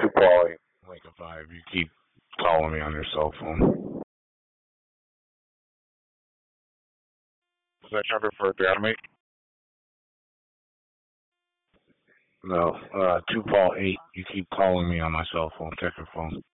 Two Paul 8, Lincoln 5. You keep calling me on your cell phone. Is that Trevor for Academy? No, 2 Paul 8. You keep calling me on my cell phone. Check your phone.